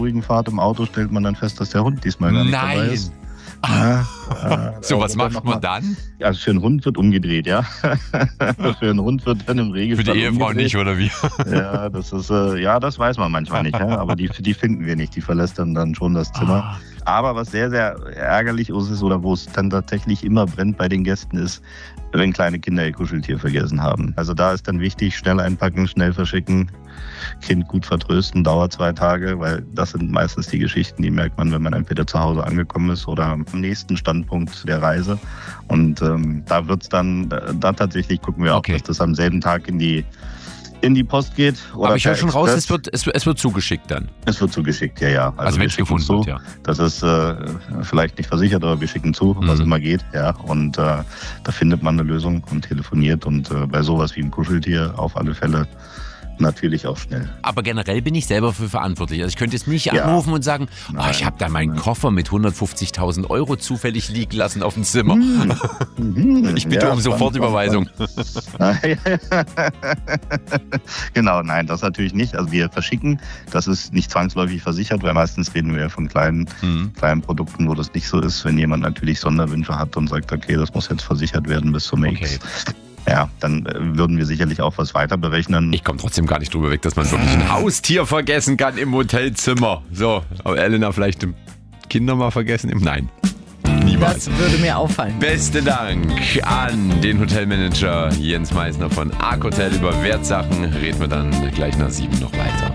ruhigen Fahrt im Auto stellt man dann fest, dass der Hund diesmal gar nicht dabei ist. So, was macht man dann? Also für einen Hund wird umgedreht, ja. Für einen Hund wird dann im Regelfall Für die Ehefrau umgedreht. nicht, oder wie? Ja, das ist, das weiß man manchmal nicht, ja. Aber die finden wir nicht. Die verlässt dann schon das Zimmer. Aber was sehr, sehr ärgerlich ist oder wo es dann tatsächlich immer brennt bei den Gästen ist, wenn kleine Kinder ihr Kuscheltier vergessen haben. Also da ist dann wichtig, schnell einpacken, schnell verschicken, Kind gut vertrösten, dauert 2 Tage, weil das sind meistens die Geschichten, die merkt man, wenn man entweder zu Hause angekommen ist oder am nächsten Standpunkt der Reise. Und da wird's dann tatsächlich, gucken wir auch, dass das am selben Tag in die Post geht. Oder aber ich höre schon raus, Express. es wird zugeschickt dann. Es wird zugeschickt, ja. Also wenn es gefunden wird, ja. Das ist vielleicht nicht versichert, aber wir schicken zu, was immer geht, ja. Und da findet man eine Lösung und telefoniert und bei sowas wie einem Kuscheltier auf alle Fälle natürlich auch schnell. Aber generell bin ich selber für verantwortlich. Also ich könnte jetzt nicht anrufen und sagen, ich habe da meinen Koffer mit 150.000 € zufällig liegen lassen auf dem Zimmer. Ich bitte um Sofortüberweisung. Genau, nein, das natürlich nicht. Also wir verschicken, das ist nicht zwangsläufig versichert, weil meistens reden wir ja von kleinen Produkten, wo das nicht so ist. Wenn jemand natürlich Sonderwünsche hat und sagt, okay, das muss jetzt versichert werden bis zum X. Ja, dann würden wir sicherlich auch was weiter berechnen. Ich komme trotzdem gar nicht drüber weg, dass man wirklich ein Haustier vergessen kann im Hotelzimmer. So, aber Elena vielleicht Kinder mal vergessen? Nein. Niemals. Das würde mir auffallen. Besten Dank an den Hotelmanager Jens Meisner von Ark Hotel. Über Wertsachen reden wir dann gleich nach 7 noch weiter.